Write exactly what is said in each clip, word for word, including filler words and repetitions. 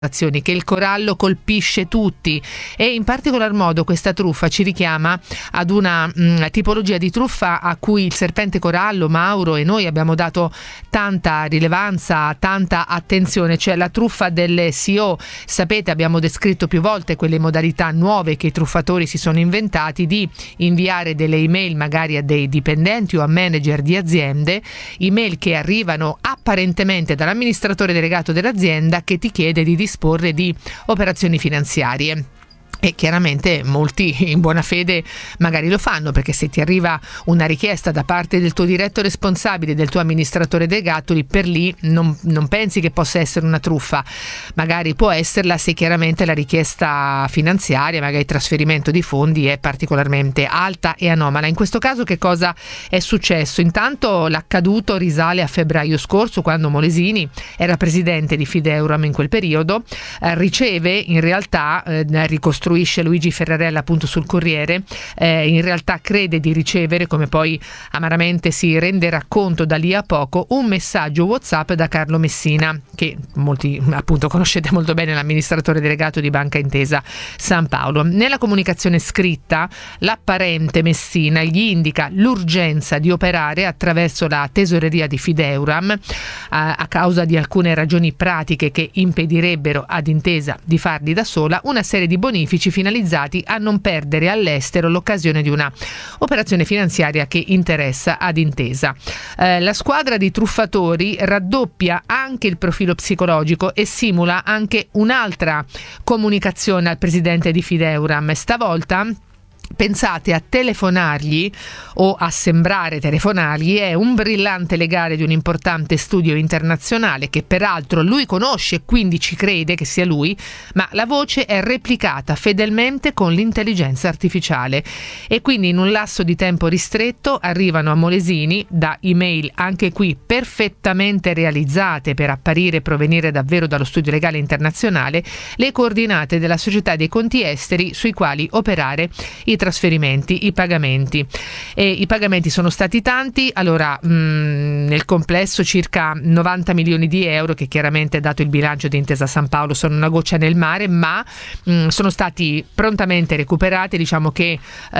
che il corallo colpisce tutti, e in particolar modo questa truffa ci richiama ad una mh, tipologia di truffa a cui il serpente corallo, Mauro e noi abbiamo dato tanta rilevanza, tanta attenzione, cioè la truffa delle C E O. Sapete, abbiamo descritto più volte quelle modalità nuove che i truffatori si sono inventati di inviare delle email magari a dei dipendenti o a manager di aziende, email che arrivano apparentemente dall'amministratore delegato dell'azienda che ti chiede di disporre di operazioni finanziarie. E chiaramente molti in buona fede magari lo fanno, perché se ti arriva una richiesta da parte del tuo diretto responsabile, del tuo amministratore delegato, lì per lì non, non pensi che possa essere una truffa. Magari può esserla se chiaramente la richiesta finanziaria, magari il trasferimento di fondi, è particolarmente alta e anomala. In questo caso che cosa è successo? Intanto l'accaduto risale a febbraio scorso, quando Molesini era presidente di Fideuram in quel periodo, eh, riceve in realtà eh, ricostruisce Luigi Ferrarella appunto sul Corriere, eh, in realtà crede di ricevere, come poi amaramente si renderà conto da lì a poco, un messaggio WhatsApp da Carlo Messina, che molti appunto conoscete molto bene, l'amministratore delegato di Banca Intesa San Paolo. Nella comunicazione scritta l'apparente Messina gli indica l'urgenza di operare attraverso la tesoreria di Fideuram a, a causa di alcune ragioni pratiche che impedirebbero ad Intesa di farli da sola, una serie di bonifici finalizzati a non perdere all'estero l'occasione di una operazione finanziaria che interessa ad Intesa. Eh, la squadra di truffatori raddoppia anche il profilo psicologico e simula anche un'altra comunicazione al presidente di Fideuram. Stavolta pensate a telefonargli o a sembrare telefonargli è un brillante legale di un importante studio internazionale che peraltro lui conosce e quindi ci crede che sia lui, ma la voce è replicata fedelmente con l'intelligenza artificiale, e quindi in un lasso di tempo ristretto arrivano a Molesini da email, anche qui perfettamente realizzate per apparire provenire davvero dallo studio legale internazionale, le coordinate della società dei conti esteri sui quali operare i trasferimenti, i pagamenti. E i pagamenti sono stati tanti, allora mh, nel complesso circa novanta milioni di euro, che chiaramente dato il bilancio di Intesa San Paolo sono una goccia nel mare, ma mh, sono stati prontamente recuperati. Diciamo che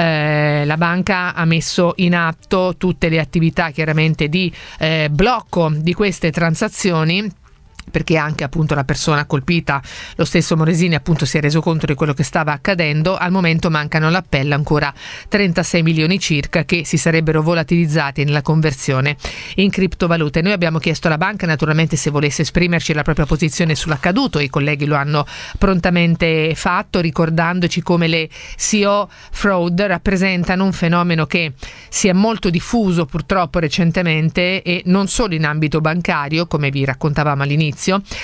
eh, la banca ha messo in atto tutte le attività chiaramente di eh, blocco di queste transazioni, perché anche appunto la persona colpita, lo stesso Molesini, appunto si è reso conto di quello che stava accadendo. Al momento mancano all'appello ancora trentasei milioni circa, che si sarebbero volatilizzati nella conversione in criptovalute. Noi abbiamo chiesto alla banca naturalmente se volesse esprimerci la propria posizione sull'accaduto, e i colleghi lo hanno prontamente fatto, ricordandoci come le C E O fraud rappresentano un fenomeno che si è molto diffuso purtroppo recentemente, e non solo in ambito bancario, come vi raccontavamo all'inizio.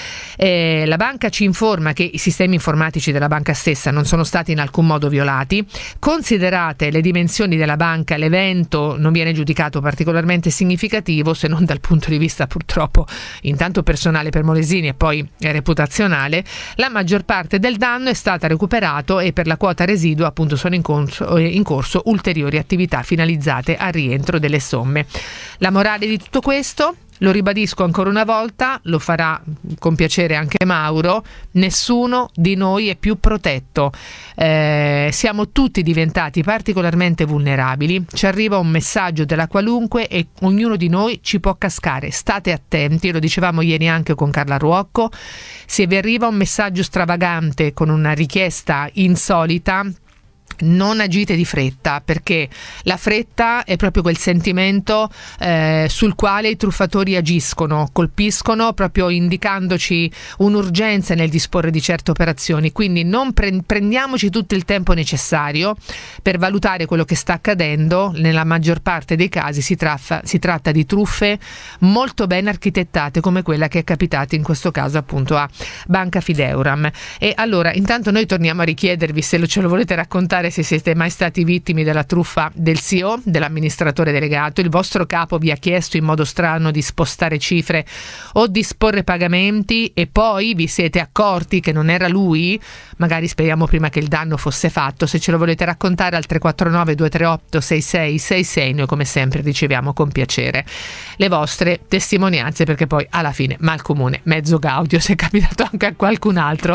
Eh, la banca ci informa che i sistemi informatici della banca stessa non sono stati in alcun modo violati. Considerate le dimensioni della banca, l'evento non viene giudicato particolarmente significativo, se non dal punto di vista purtroppo intanto personale per Molesini e poi reputazionale. La maggior parte del danno è stata recuperato, e per la quota residua appunto sono in corso, in corso ulteriori attività finalizzate al rientro delle somme. La morale di tutto questo? Lo ribadisco ancora una volta, lo farà con piacere anche Mauro: nessuno di noi è più protetto. Eh, siamo tutti diventati particolarmente vulnerabili. Ci arriva un messaggio della qualunque e ognuno di noi ci può cascare. State attenti, lo dicevamo ieri anche con Carla Ruocco. Se vi arriva un messaggio stravagante con una richiesta insolita, non agite di fretta, perché la fretta è proprio quel sentimento eh, sul quale i truffatori agiscono, colpiscono proprio indicandoci un'urgenza nel disporre di certe operazioni. Quindi non pre- prendiamoci tutto il tempo necessario per valutare quello che sta accadendo. Nella maggior parte dei casi si, traffa, si tratta di truffe molto ben architettate, come quella che è capitata in questo caso appunto a Banca Fideuram. E allora intanto noi torniamo a richiedervi, se lo, ce lo volete raccontare raccontare se siete mai stati vittime della truffa del C E O, dell'amministratore delegato. Il vostro capo vi ha chiesto in modo strano di spostare cifre o disporre pagamenti e poi vi siete accorti che non era lui. Magari speriamo prima che il danno fosse fatto. Se ce lo volete raccontare al tre quattro nove due tre otto sei sei sei sei, noi come sempre riceviamo con piacere le vostre testimonianze, perché poi alla fine mal comune mezzo gaudio, se è capitato anche a qualcun altro